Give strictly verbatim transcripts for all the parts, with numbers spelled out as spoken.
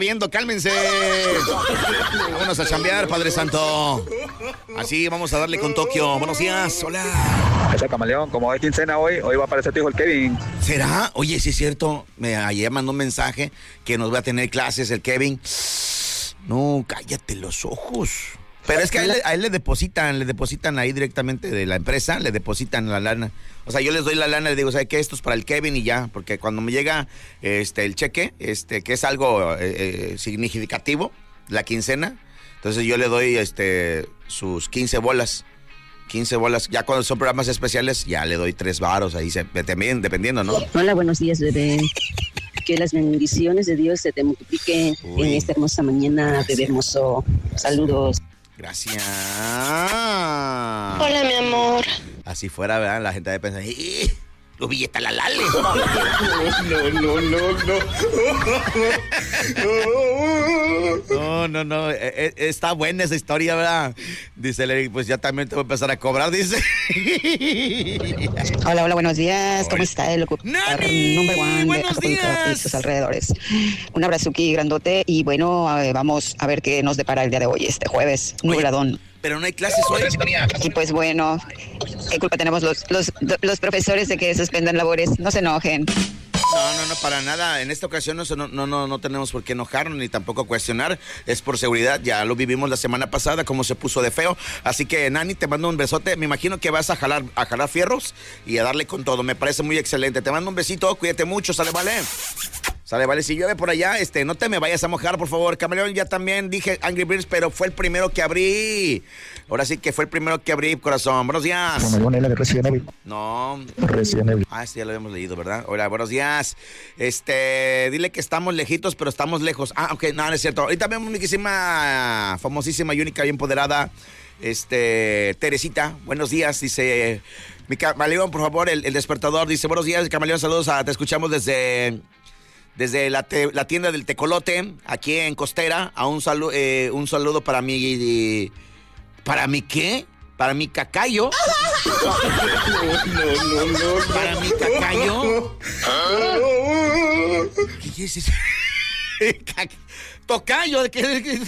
viendo, cálmense. Vámonos a chambear, Padre Santo. Así vamos a darle con Tokio. Buenos días, hola. Ese camaleón, como hay quincena hoy, hoy va a aparecer tu hijo el Kevin. ¿Será? Oye, sí es cierto. Me ayer mandó un mensaje que nos va a tener clases el Kevin. No, cállate los ojos. Pero es que a él, a él le depositan, le depositan ahí directamente de la empresa, le depositan la lana. O sea, yo les doy la lana y les digo, ¿sabes qué? Esto es para el Kevin y ya. Porque cuando me llega este el cheque, este que es algo eh, eh, significativo, la quincena, entonces yo le doy este sus quince bolas. quince bolas. Ya cuando son programas especiales, ya le doy tres varos ahí, se, también dependiendo, ¿no? Hola, buenos días, bebé. Que las bendiciones de Dios se te multipliquen Uy. en esta hermosa mañana, Gracias. Bebé hermoso. Saludos. Gracias. Hola, mi amor. Así fuera, ¿verdad? La gente debe pensar, ¡eh! ¡Los billetes la lale! No, no, no, no. No, no, no. Eh, está buena esa historia, ¿verdad? Dice Eric, pues ya también te voy a empezar a cobrar, dice. Hola, hola, buenos días. ¿Cómo está el locutor number one buenos de días. Y sus alrededores? Un abrazuki grandote y bueno, eh, vamos a ver qué nos depara el día de hoy, este jueves, nubladón. Pero no hay clases hoy. Y pues bueno, ¿qué culpa tenemos los, los, los profesores de que suspendan labores? No se enojen. No, no, no, para nada. En esta ocasión no, no, no, no tenemos por qué enojarnos ni tampoco cuestionar. Es por seguridad. Ya lo vivimos la semana pasada, cómo se puso de feo. Así que, Nani, te mando un besote. Me imagino que vas a jalar, a jalar fierros y a darle con todo. Me parece muy excelente. Te mando un besito. Cuídate mucho. Sale, vale. Sale, vale. Si llueve por allá, este, no te me vayas a mojar, por favor. Camaleón, ya también dije Angry Birds, pero fue el primero que abrí. Ahora sí que fue el primero que abrí, corazón. Buenos días. Camaleón es la de Resident Evil. No. Resident Evil. Ah, este ya lo habíamos leído, ¿verdad? Hola, buenos días. Este, dile que estamos lejitos, pero estamos lejos. Ah, ok, no, no es cierto. Ahorita vemos mi famosísima y única y empoderada, este, Teresita. Buenos días, dice mi Camaleón, por favor, el, el despertador. Dice, buenos días, Camaleón, saludos, a, te escuchamos desde... Desde la, te, la tienda del Tecolote, aquí en Costera, a un, salu, eh, un saludo para mi... Eh, ¿Para mi qué? ¿Para mi cacayo? No, no, no, no. ¿Para mi cacayo? ¿Ah? ¿Qué es eso? Tocayo, ¿qué?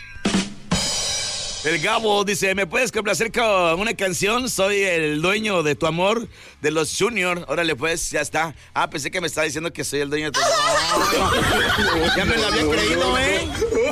El Gabo dice, ¿me puedes complacer con una canción? Soy el dueño de tu amor, de los Junior. Órale, pues, ya está. Ah, pensé que me estaba diciendo que soy el dueño de tu amor. Ya me lo había creído, ¿eh?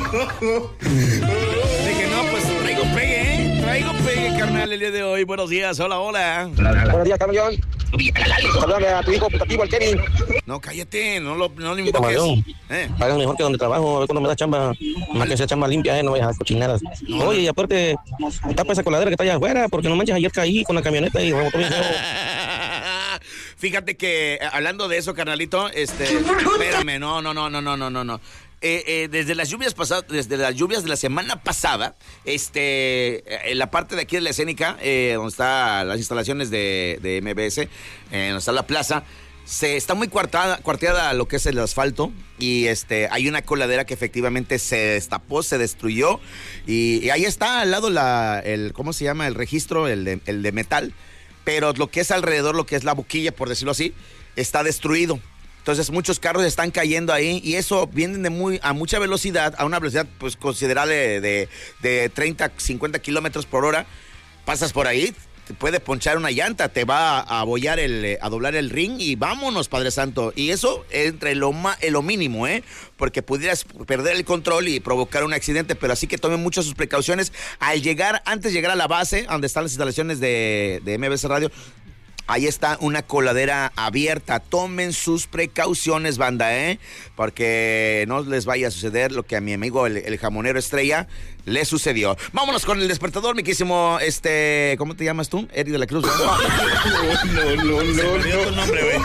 Dije, no, pues traigo pegue, ¿eh? Traigo pegue, carnal, el día de hoy. Buenos días, hola, hola. Buenos días, Camaleón. Saludame a tu hijo putativo, el Kevin. No, cállate, no lo, no lo invoques. ¿Eh? Hagan mejor que donde trabajo, a ver cuando me da chamba. Más que sea chamba limpia, eh, no vayas a cochinadas. No. Oye, y aparte, tapa esa coladera que está allá afuera, porque no manches, ayer caí con la camioneta y rebotó bien feo. Fíjate que, hablando de eso, carnalito, este, espérame, no, no, no, no, no, no, no, no. Eh, eh, desde las lluvias pasadas, desde las lluvias de la semana pasada, este, en la parte de aquí de la escénica, eh, donde están las instalaciones de, de M B S, eh, donde está la plaza, se está muy cuartada, cuarteada lo que es el asfalto y este, hay una coladera que efectivamente se destapó, se destruyó y, y ahí está al lado la, el, ¿cómo se llama? El registro, el de, el de metal, pero lo que es alrededor, lo que es la boquilla, por decirlo así, está destruido. Entonces muchos carros están cayendo ahí y eso vienen de muy a mucha velocidad, a una velocidad pues considerable de, de treinta, cincuenta kilómetros por hora. Pasas por ahí, te puede ponchar una llanta, te va a abollar el, a doblar el ring y vámonos, Padre Santo. Y eso entre lo, ma, lo mínimo, ¿eh? Porque pudieras perder el control y provocar un accidente, pero así que tomen muchas sus precauciones. Al llegar, antes de llegar a la base, donde están las instalaciones de, de M B S Radio, ahí está una coladera abierta. Tomen sus precauciones, banda, ¿eh? Porque no les vaya a suceder lo que a mi amigo el, el jamonero Estrella le sucedió. Vámonos con el despertador, mi quísimo, este... ¿Cómo te llamas tú? Eric de la Cruz. No, no, no, no. Se me olvidó tu nombre,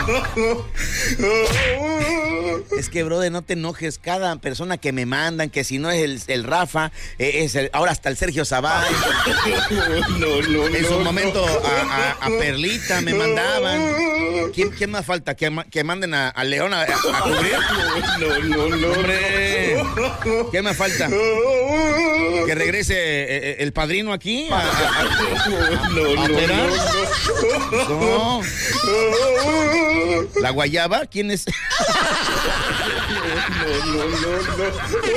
güey. Es que, brother, no te enojes. Cada persona que me mandan, que si no es el, el Rafa, eh, es el, ahora hasta el Sergio Sabay. No, no, en su no, momento no. A, a, a Perlita me mandaban. ¿Quién, quién más falta? ¿Que, que manden a, a León a, a cubrir? No, no, no. Hombre, ¿qué me falta? ¿Que regrese eh, el padrino aquí? A, a, a, no, a no, operar? no, no. ¿La guayaba? ¿Quién es? no, no, no, no.